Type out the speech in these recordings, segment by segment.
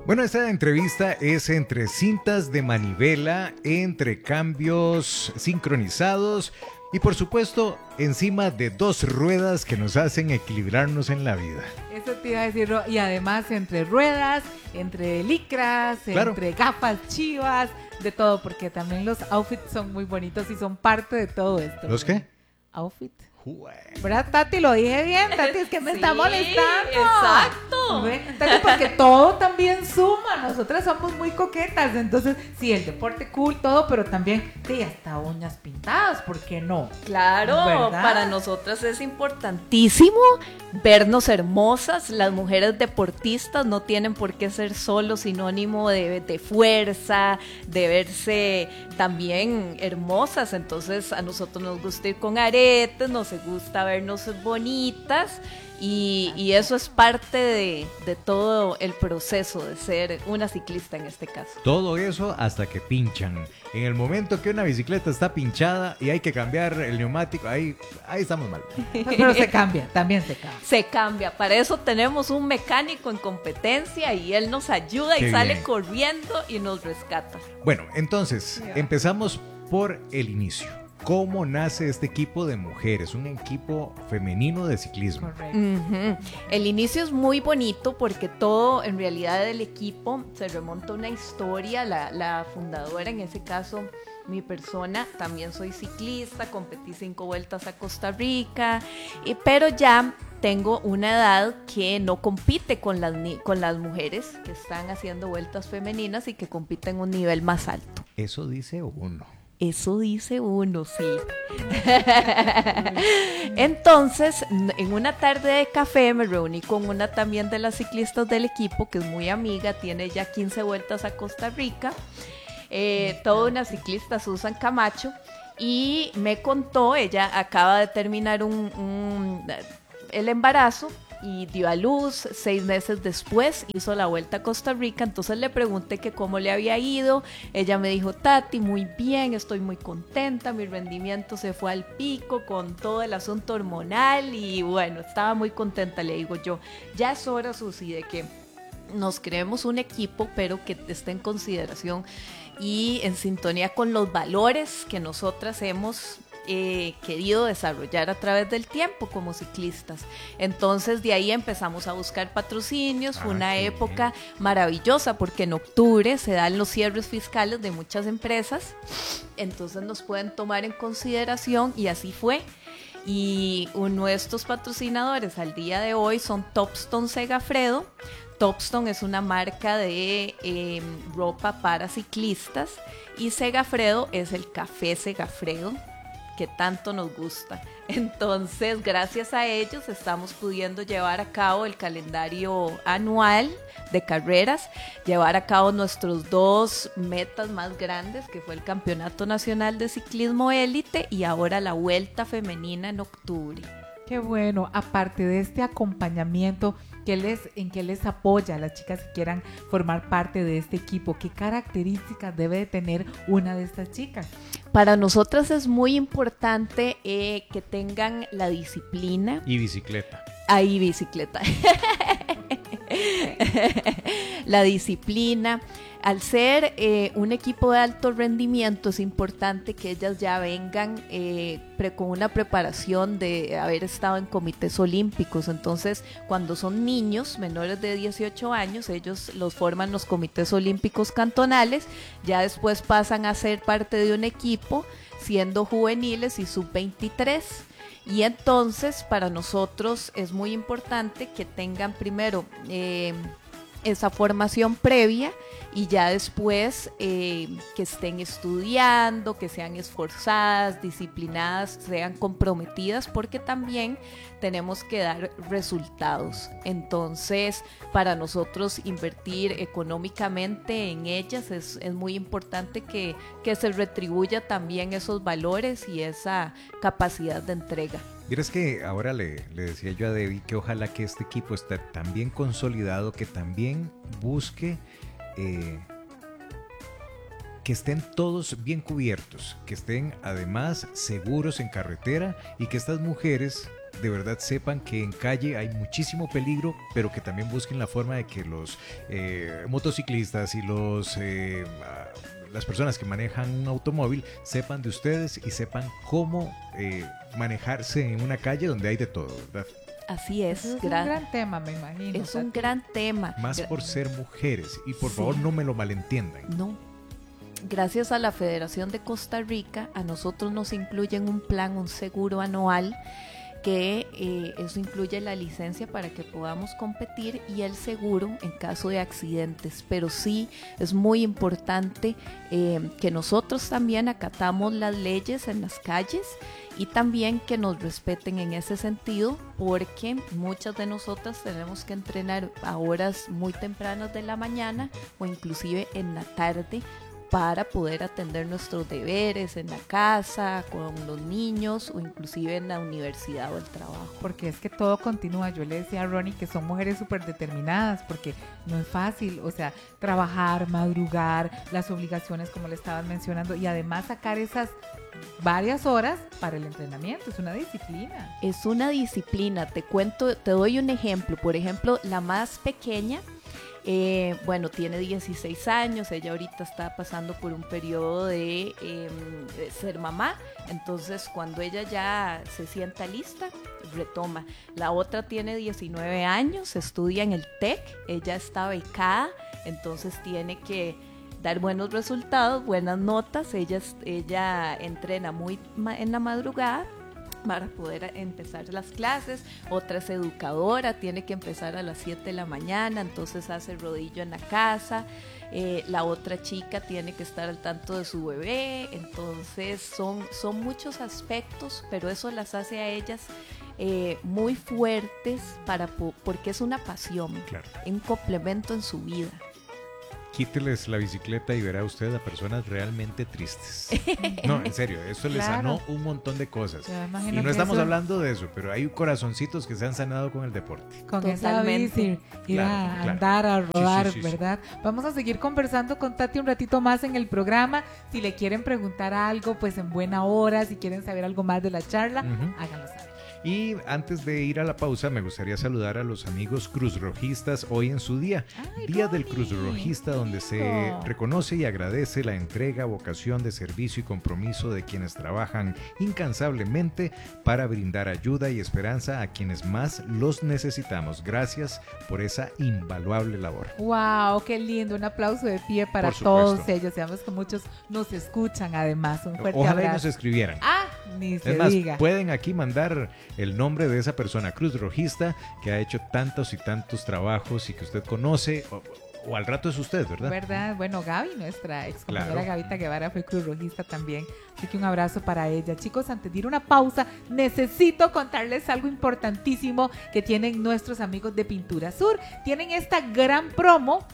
Bueno, esta entrevista es entre cintas de manivela, entre cambios sincronizados y por supuesto encima de dos ruedas que nos hacen equilibrarnos en la vida. Eso te iba a decir, y además entre ruedas, entre licras, Claro. entre gafas chivas, de todo, porque también los outfits son muy bonitos y son parte de todo esto. ¿Los qué? Outfit. Jue- ¿Verdad, Tati? Lo dije bien, Tati, es que me está molestando. Exacto. ¿Ve? Tati, porque todo también suma. Nosotras somos muy coquetas. Entonces, sí, el deporte cool, todo, pero también, sí, hasta uñas pintadas, ¿por qué no? Claro, ¿Verdad? para nosotras es importantísimo vernos hermosas. Las mujeres deportistas no tienen por qué ser solo sinónimo de fuerza, de verse también hermosas. Entonces a nosotros nos gusta ir con aretes, nos gusta vernos bonitas y eso es parte de todo el proceso de ser una ciclista en este caso. Todo eso hasta que pinchan. En el momento que una bicicleta está pinchada y hay que cambiar el neumático, ahí estamos mal. Pero se cambia, también se cambia. Se cambia, para eso tenemos un mecánico en competencia y él nos ayuda Qué y sale bien. corriendo y nos rescata. Bueno, entonces empezamos por el inicio. ¿Cómo nace este equipo de mujeres? Un equipo femenino de ciclismo. Correcto. Ujú. El inicio es muy bonito porque todo en realidad del equipo se remonta a una historia. La fundadora, en ese caso mi persona, también soy ciclista, competí 5 vueltas a Costa Rica, pero ya tengo una edad que no compite con las mujeres que están haciendo vueltas femeninas y que compiten a un nivel más alto. Eso dice uno. Eso dice uno, sí. Entonces, en una tarde de café me reuní con una también de las ciclistas del equipo, que es muy amiga, tiene ya 15 vueltas a Costa Rica, toda una ciclista, Susan Camacho, y me contó, ella acaba de terminar el embarazo, y dio a luz 6 meses después, hizo la vuelta a Costa Rica. Entonces le pregunté que cómo le había ido. Ella me dijo: Tati, muy bien, estoy muy contenta, mi rendimiento se fue al pico con todo el asunto hormonal y bueno, estaba muy contenta. Le digo yo, ya es hora, Susi, de que nos creemos un equipo, pero que esté en consideración y en sintonía con los valores que nosotras hemos querido desarrollar a través del tiempo como ciclistas. Entonces de ahí empezamos a buscar patrocinios. Fue una época maravillosa porque en octubre se dan los cierres fiscales de muchas empresas, entonces nos pueden tomar en consideración y así fue. Y nuestros patrocinadores al día de hoy son Topstone Segafredo. Topstone es una marca de ropa para ciclistas y Segafredo es el café Segafredo que tanto nos gusta. Entonces, gracias a ellos estamos pudiendo llevar a cabo el calendario anual de carreras, llevar a cabo nuestros 2 metas más grandes, que fue el Campeonato Nacional de Ciclismo Élite y ahora la Vuelta Femenina en octubre. Qué bueno, aparte de este acompañamiento, ¿en qué les apoya a las chicas que quieran formar parte de este equipo? ¿Qué características debe de tener una de estas chicas? Para nosotras es muy importante que tengan la disciplina. Y bicicleta. Ahí bicicleta. La disciplina. Al ser un equipo de alto rendimiento es importante que ellas ya vengan con una preparación de haber estado en comités olímpicos. Entonces, cuando son niños menores de 18 años, ellos los forman los comités olímpicos cantonales, ya después pasan a ser parte de un equipo siendo juveniles y sub-23. Y entonces para nosotros es muy importante que tengan primero esa formación previa y ya después que estén estudiando, que sean esforzadas, disciplinadas, sean comprometidas, porque también tenemos que dar resultados. Entonces, para nosotros invertir económicamente en ellas es muy importante que se retribuya también esos valores y esa capacidad de entrega. Miras que ahora le decía yo a Debbie que ojalá que este equipo esté tan bien consolidado, que también busque que estén todos bien cubiertos, que estén además seguros en carretera y que estas mujeres de verdad sepan que en calle hay muchísimo peligro, pero que también busquen la forma de que los motociclistas y las personas que manejan un automóvil sepan de ustedes y sepan cómo manejarse en una calle donde hay de todo, ¿verdad? Así es. Es un gran tema, me imagino. Es un gran tema. Más por ser mujeres. Y por favor no me lo malentiendan. No. Gracias a la Federación de Costa Rica, a nosotros nos incluyen un plan, un seguro anual, que eso incluye la licencia para que podamos competir y el seguro en caso de accidentes. Pero sí es muy importante que nosotros también acatamos las leyes en las calles y también que nos respeten en ese sentido, porque muchas de nosotras tenemos que entrenar a horas muy tempranas de la mañana o inclusive en la tarde para poder atender nuestros deberes en la casa, con los niños o inclusive en la universidad o el trabajo. Porque es que todo continúa. Yo le decía a Ronnie que son mujeres súper determinadas, porque no es fácil, o sea, trabajar, madrugar, las obligaciones como le estaban mencionando, y además sacar esas varias horas para el entrenamiento. Es una disciplina. Es una disciplina. Te cuento, te doy un ejemplo. Por ejemplo, la más pequeña, bueno, tiene 16 años, ella ahorita está pasando por un periodo de ser mamá, entonces cuando ella ya se sienta lista, retoma. La otra tiene 19 años, estudia en el TEC, ella está becada, entonces tiene que dar buenos resultados, buenas notas, ella entrena muy en la madrugada para poder empezar las clases. Otra es educadora, tiene que empezar a las 7 de la mañana, entonces hace rodillo en la casa. La otra chica tiene que estar al tanto de su bebé. Entonces son muchos aspectos, pero eso las hace a ellas muy fuertes porque es una pasión, claro, un complemento en su vida. Quíteles la bicicleta y verá usted a personas realmente tristes. No, en serio, esto les sanó un montón de cosas. Y no estamos hablando de eso, pero hay corazoncitos que se han sanado con el deporte. Con esa bici, ir a andar, a rodar, sí, ¿verdad? Vamos a seguir conversando con Tati un ratito más en el programa. Si le quieren preguntar algo, pues en buena hora, si quieren saber algo más de la charla, háganlo saber. Y antes de ir a la pausa, me gustaría saludar a los amigos cruzrojistas hoy en su día. Día del Cruzrojista, donde se reconoce y agradece la entrega, vocación de servicio y compromiso de quienes trabajan incansablemente para brindar ayuda y esperanza a quienes más los necesitamos. Gracias por esa invaluable labor. ¡Wow! ¡Qué lindo! Un aplauso de pie para todos ellos. Sabemos que muchos nos escuchan además. Un fuerte abrazo. Ojalá nos escribieran. Ni se diga. Pueden aquí mandar el nombre de esa persona cruzrojista que ha hecho tantos y tantos trabajos y que usted conoce, o al rato es usted, ¿verdad? ¿Verdad? Bueno, Gaby, nuestra ex compañera Gavita Guevara, fue cruzrojista también, así que un abrazo para ella. Chicos, antes de ir a una pausa, necesito contarles algo importantísimo que tienen nuestros amigos de Pintura Sur. Tienen esta gran promo,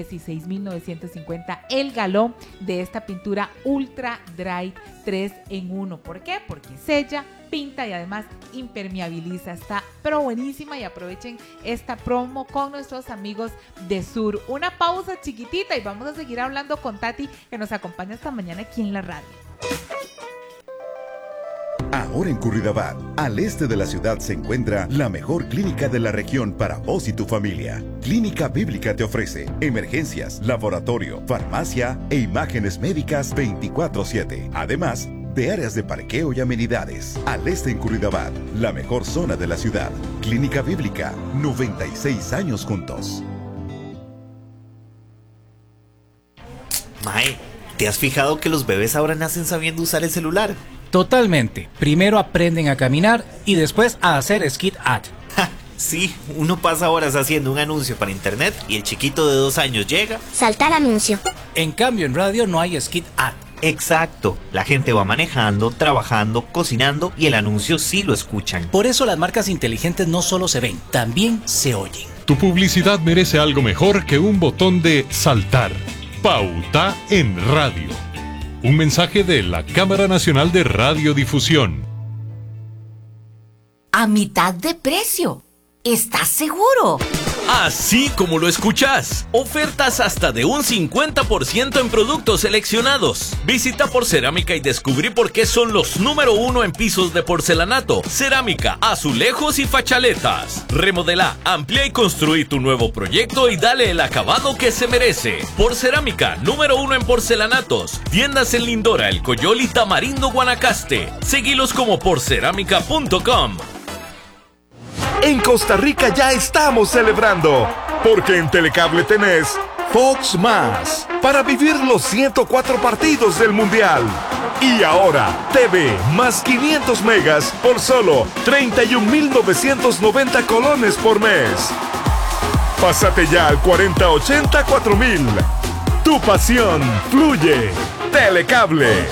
16,950 el galón de esta pintura Ultra Dry 3 en 1. ¿Por qué? Porque sella, pinta y además impermeabiliza. Está pero buenísima y aprovechen esta promo con nuestros amigos de Sur. Una pausa chiquitita y vamos a seguir hablando con Tati, que nos acompaña esta mañana aquí en la radio. Ahora en Curridabat, al este de la ciudad, se encuentra la mejor clínica de la región para vos y tu familia. Clínica Bíblica te ofrece emergencias, laboratorio, farmacia e imágenes médicas 24/7. Además de áreas de parqueo y amenidades. Al este en Curridabat, la mejor zona de la ciudad. Clínica Bíblica, 96 años juntos. Mae, ¿te has fijado que los bebés ahora nacen sabiendo usar el celular? Totalmente. Primero aprenden a caminar y después a hacer skid ad. Sí, uno pasa horas haciendo un anuncio para internet y el chiquito de 2 años llega. Saltar anuncio. En cambio, en radio no hay skid ad. Exacto. La gente va manejando, trabajando, cocinando y el anuncio sí lo escuchan. Por eso las marcas inteligentes no solo se ven, también se oyen. Tu publicidad merece algo mejor que un botón de saltar. Pauta en radio. Un mensaje de la Cámara Nacional de Radiodifusión. A mitad de precio. ¿Estás seguro? Así como lo escuchás. Ofertas hasta de un 50% en productos seleccionados. Visita Porcerámica y descubrí por qué son los número 1 en pisos de porcelanato, cerámica, azulejos y fachaletas. Remodela, amplía y construí tu nuevo proyecto y dale el acabado que se merece. Porcerámica, número 1 en porcelanatos. Tiendas en Lindora, El Coyol y Tamarindo, Guanacaste. Seguilos como porcerámica.com. En Costa Rica ya estamos celebrando, porque en Telecable tenés Fox Más, para vivir los 104 partidos del Mundial. Y ahora, TV más 500 megas por solo 31.990 colones por mes. Pásate ya al 4080-4000. Tu pasión fluye. Telecable.